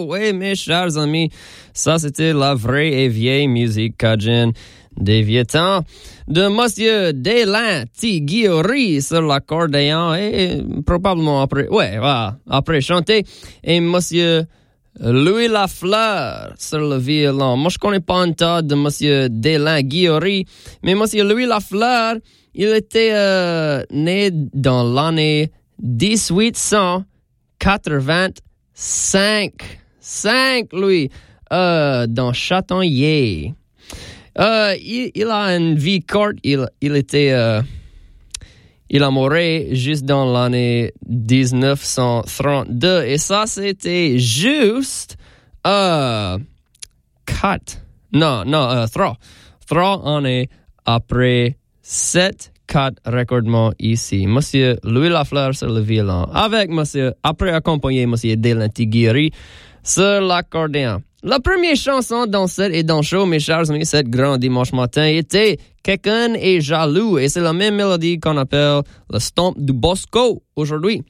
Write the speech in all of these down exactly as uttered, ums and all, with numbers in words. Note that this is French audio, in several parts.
Oh, oui, mes chers amis, ça c'était la vraie et vieille musique cajun des vieux temps de Monsieur Délin Tighiori sur l'accordéon et probablement après, ouais, voilà, après chanter, et Monsieur Louis Lafleur sur le violon. Moi, je connais pas un tas de Monsieur Délin Tighiori, mais Monsieur Louis Lafleur, il était euh, né dans l'année dix-huit cent quatre-vingt-cinq. Cinq, Louis, euh, dans Châtaignier. Euh, il, il a une vie courte. Il, il était, euh, il a mouru juste dans l'année dix-neuf cent trente-deux. Et ça, c'était juste, euh, quatre. Non, non, euh, trois. Trois années après sept, quatre recordements ici. Monsieur Louis Lafleur sur le violon. Avec monsieur, après accompagné monsieur Délin Tighiori sur l'accordéon. La première chanson dans cette et dans le show, mes chers amis, cette grand dimanche matin, était Quelqu'un est jaloux. Et c'est la même mélodie qu'on appelle le Stomp du Bosco aujourd'hui.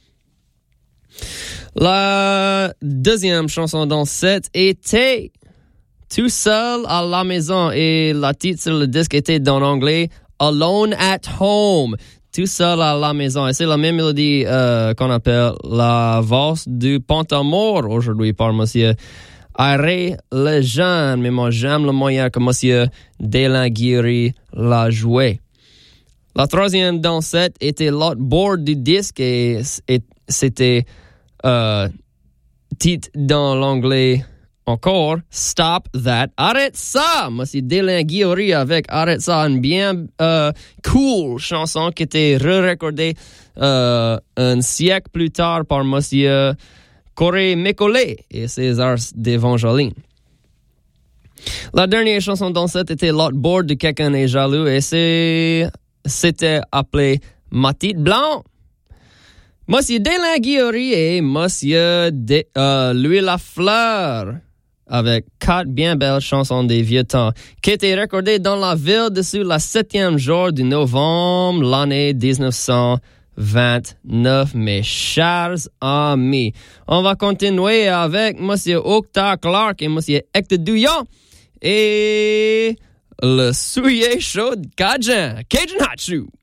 La deuxième chanson dans cette était Tout seul à la maison. Et la titre sur le disque était dans l'anglais Alone at Home. Tout seul à la maison. Et c'est la même mélodie euh, qu'on appelle la valse du Pont-à-Mort aujourd'hui par monsieur Arrêt le jeune, mais moi j'aime le moyen que monsieur Délin Tighiori l'a joué. La troisième dansette était l'autre board du disque et, et c'était euh, titre dans l'anglais encore Stop That. Arrête ça, monsieur Délin Tighiori avec Arrête ça, une bien euh, cool chanson qui était re-recordée euh, un siècle plus tard par monsieur Corée Mécolé et César d'Evangeline. La dernière chanson dans cette était L'autre bord de Quelqu'un est jaloux et c'est, c'était appelé Ma petite blanc. Monsieur Délin Tighiori et Monsieur de, euh, Louis Lafleur avec quatre bien belles chansons des vieux temps qui étaient recordées dans la ville dessus le septième jour du novembre l'année dix-neuf cent vingt-neuf, mes chers amis. On va continuer avec monsieur Octa Clark et monsieur Hector Douillon et le soulier chaud Cajun, Cajun Hot Shoe.